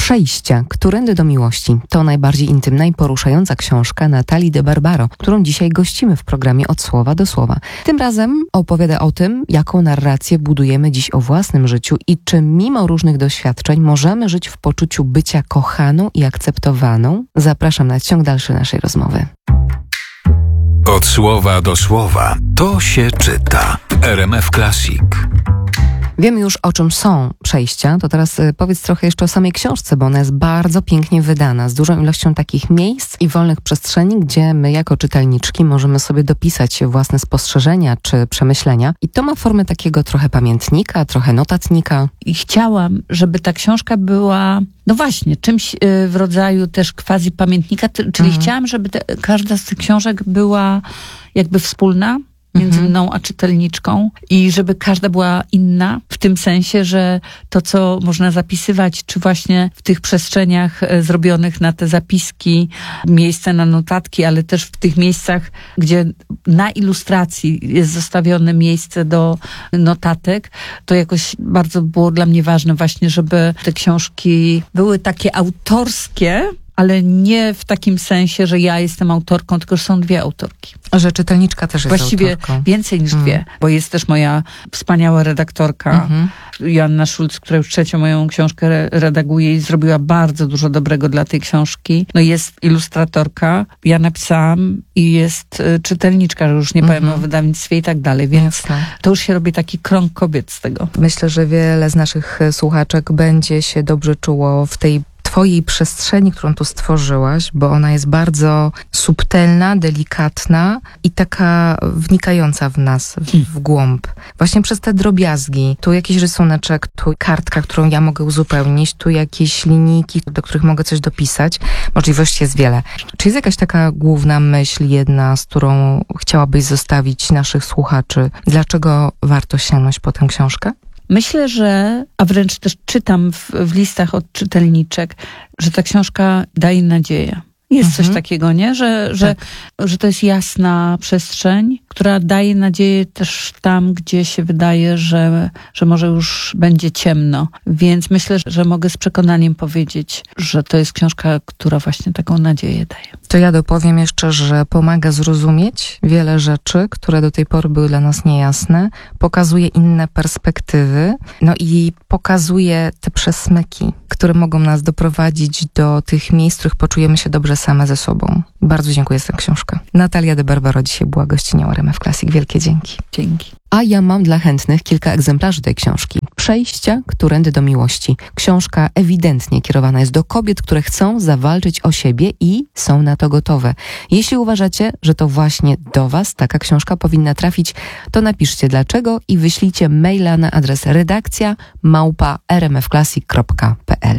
Przejścia, którędy do miłości to najbardziej intymna i poruszająca książka Natalii de Barbaro, którą dzisiaj gościmy w programie Od słowa do słowa. Tym razem opowiada o tym, jaką narrację budujemy dziś o własnym życiu i czy mimo różnych doświadczeń możemy żyć w poczuciu bycia kochaną i akceptowaną. Zapraszam na ciąg dalszy naszej rozmowy. Od słowa do słowa. To się czyta. RMF Classic. Wiemy już, o czym są przejścia, to teraz powiedz trochę jeszcze o samej książce, bo ona jest bardzo pięknie wydana, z dużą ilością takich miejsc i wolnych przestrzeni, gdzie my jako czytelniczki możemy sobie dopisać własne spostrzeżenia czy przemyślenia. I to ma formę takiego trochę pamiętnika, trochę notatnika. I chciałam, żeby ta książka była, no właśnie, czymś w rodzaju też quasi pamiętnika, czyli chciałam, żeby każda z tych książek była jakby wspólna między mną a czytelniczką i żeby każda była inna, w tym sensie, że to, co można zapisywać, czy właśnie w tych przestrzeniach zrobionych na te zapiski, miejsce na notatki, ale też w tych miejscach, gdzie na ilustracji jest zostawione miejsce do notatek, to jakoś bardzo było dla mnie ważne właśnie, żeby te książki były takie autorskie, ale nie w takim sensie, że ja jestem autorką, tylko że są dwie autorki. Że czytelniczka też jest Właściwie autorką. Więcej niż dwie, bo jest też moja wspaniała redaktorka, Joanna Schulz, która już trzecią moją książkę redaguje i zrobiła bardzo dużo dobrego dla tej książki. No jest ilustratorka, ja napisałam i jest czytelniczka, że już nie powiem o wydawnictwie i tak dalej, więc Jasne. to już się robi taki krąg kobiet z tego. Myślę, że wiele z naszych słuchaczek będzie się dobrze czuło w tej twojej przestrzeni, którą tu stworzyłaś, bo ona jest bardzo subtelna, delikatna i taka wnikająca w nas, w głąb. Właśnie przez te drobiazgi. Tu jakiś rysuneczek, tu kartka, którą ja mogę uzupełnić, tu jakieś linijki, do których mogę coś dopisać. Możliwości jest wiele. Czy jest jakaś taka główna myśl, jedna, z którą chciałabyś zostawić naszych słuchaczy? Dlaczego warto sięgnąć po tę książkę? Myślę, że, a wręcz też czytam w listach od czytelniczek, że ta książka daje nadzieję. Jest coś takiego, nie? Że to jest jasna przestrzeń, która daje nadzieję też tam, gdzie się wydaje, że może już będzie ciemno. Więc myślę, że mogę z przekonaniem powiedzieć, że to jest książka, która właśnie taką nadzieję daje. To ja dopowiem jeszcze, że pomaga zrozumieć wiele rzeczy, które do tej pory były dla nas niejasne, pokazuje inne perspektywy, no i pokazuje te przesmyki, które mogą nas doprowadzić do tych miejsc, w których poczujemy się dobrze same ze sobą. Bardzo dziękuję za tę książkę. Natalia de Barbaro dzisiaj była gościnią RMF Classic. Wielkie dzięki. Dzięki. A ja mam dla chętnych kilka egzemplarzy tej książki. Przejścia, którędy do miłości. Książka ewidentnie kierowana jest do kobiet, które chcą zawalczyć o siebie i są na to gotowe. Jeśli uważacie, że to właśnie do was taka książka powinna trafić, to napiszcie dlaczego i wyślijcie maila na adres redakcja@rmfclassic.pl.